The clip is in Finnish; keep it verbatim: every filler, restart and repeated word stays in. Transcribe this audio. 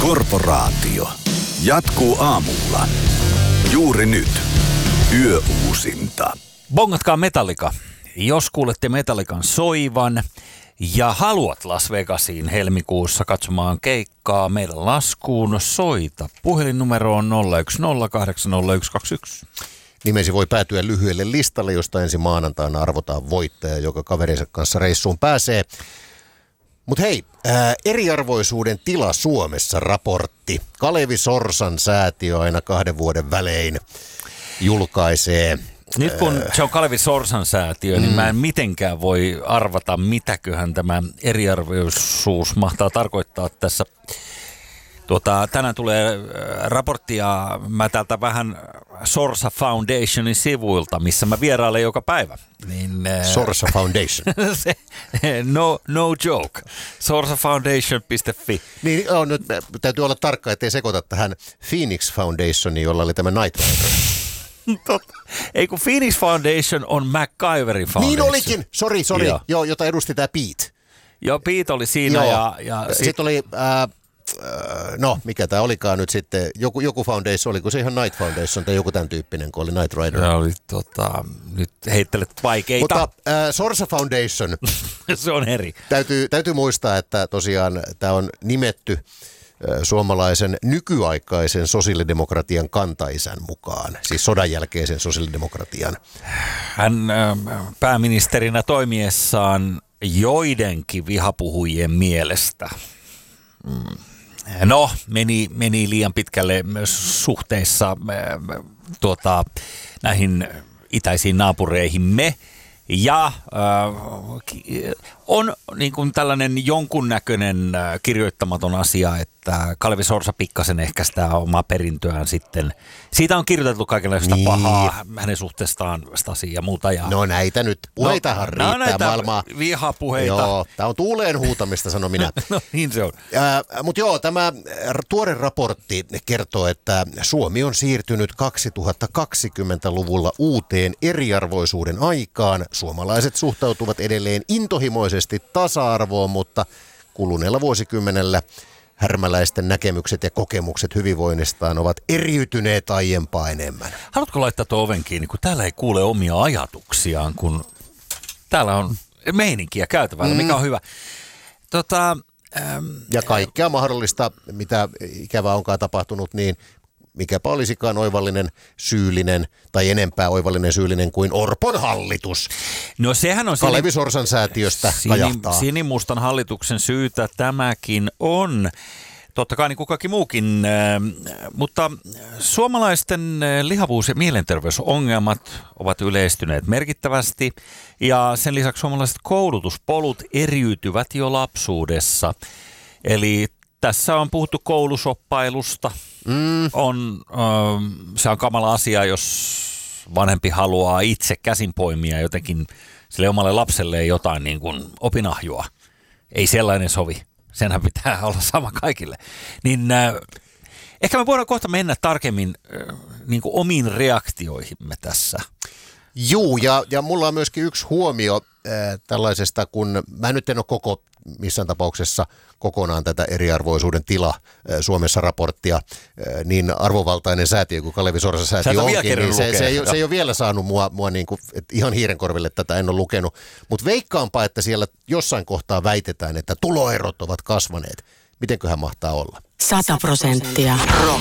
Korporaatio jatkuu aamulla. Juuri nyt. Yöuusinta. Bongatkaa Metallica. Jos kuulette Metallican soivan ja haluat Las Vegasiin helmikuussa katsomaan keikkaa meidän laskuun, soita. Puhelinnumero on nolla yksi nolla kahdeksan nolla yksi kaksi yksi. Nimesi voi päätyä lyhyelle listalle, josta ensi maanantaina arvotaan voittaja, joka kaverinsa kanssa reissuun pääsee. Mutta hei, ää, eriarvoisuuden tila Suomessa raportti. Kalevi Sorsan säätiö aina kahden vuoden välein julkaisee. Nyt kun se on Kalevi Sorsan säätiö, niin mm. mä en mitenkään voi arvata, mitäköhän tämä eriarvoisuus mahtaa tarkoittaa tässä. Tuota, tänään tulee raportti ja mä täältä vähän Sorsa Foundationin sivuilta, missä mä vierailen joka päivä. Niin, Sorsa Foundation. se, no, no joke. sorsa foundation piste fi. Niin on, nyt täytyy olla tarkka, ettei sekoita tähän Phoenix Foundationiin, jolla oli tämä Night Rider. Totta. Ei kun Phoenix Foundation on MacGyverin Foundation. Niin olikin, sori, sori, Joo. Joo, jota edusti tämä Pete. Joo, Pete oli siinä. Joo. ja... ja Sitten sit oli... Äh, No, mikä tämä olikaan nyt sitten, joku, joku Foundation, oliko se ihan Night Foundation tai joku tämän tyyppinen, kun oli Night Rider? Se oli tota, nyt heittelet vaikeita. Mutta äh, Sorsa Foundation, se on eri. Täytyy, täytyy muistaa, että tosiaan tämä on nimetty äh, suomalaisen nykyaikaisen sosiaalidemokratian kantaisän mukaan, siis sodan jälkeisen sosiaalidemokratian. Hän äh, pääministerinä toimiessaan joidenkin vihapuhujien mielestä mm. No, meni, meni liian pitkälle myös suhteissa äh, tuota, näihin itäisiin naapureihimme. Ja äh, on niin kuin tällainen jonkunnäköinen äh, kirjoittamaton asia, että Kalevi Sorsa pikkasen ehkä sitä omaa perintöään sitten. Siitä on kirjoitettu kaikenlaista niin. pahaa hänen suhteestaan Stasiin ja muuta. Ja no näitä nyt, puheitahan no, riittää näitä maailmaa. Vihapuheita. Joo, tämä on tuuleen huutamista, sanon minä. No niin se on. Äh, Mutta joo, tämä tuore raportti kertoo, että Suomi on siirtynyt kaksituhattakaksikymmentäluvulla uuteen eriarvoisuuden aikaan. Suomalaiset suhtautuvat edelleen intohimoisesti tasa-arvoon, mutta kuluneella vuosikymmenellä härmäläisten näkemykset ja kokemukset hyvinvoinnistaan ovat eriytyneet aiempaa enemmän. Haluatko laittaa tuon oven kiinni, kun täällä ei kuule omia ajatuksiaan, kun täällä on meininkiä käytävällä, mm. mikä on hyvä. Tota, äm, ja kaikkea mahdollista, mitä ikävää onkaan tapahtunut, niin mikäpä olisikaan oivallinen syyllinen tai enempää oivallinen syyllinen kuin Orpon hallitus. No sehän on... Kalevi Sorsan säätiöstä sini, kajahtaa. Sinimustan hallituksen syytä tämäkin on. Totta kai niin kuin kaikki muukin, mutta suomalaisten lihavuus- ja mielenterveysongelmat ovat yleistyneet merkittävästi ja sen lisäksi suomalaiset koulutuspolut eriytyvät jo lapsuudessa. Eli tässä on puhuttu koulusoppailusta. Mm. On, se on kamala asia, jos vanhempi haluaa itse käsin poimia jotenkin sille omalle lapselleen jotain niin kuin opinahjoa. Ei sellainen sovi. Senhän pitää olla sama kaikille. Niin äh, ehkä me voidaan kohta mennä tarkemmin äh, niin kuin omiin reaktioihimme tässä. Juu, ja, ja mulla on myöskin yksi huomio äh, tällaisesta, kun mä nyt en ole koko missään tapauksessa kokonaan tätä eriarvoisuuden tila äh, Suomessa raporttia, äh, niin arvovaltainen säätiö kuin Kalevi Sorsa säätiö onkin, niin se, se, ei, se ei ole vielä saanut mua, mua niin kuin, ihan hiirenkorville tätä en ole lukenut, mutta veikkaanpa, että siellä jossain kohtaa väitetään, että tuloerot ovat kasvaneet. Mitenköhän mahtaa olla? Sata prosenttia rock.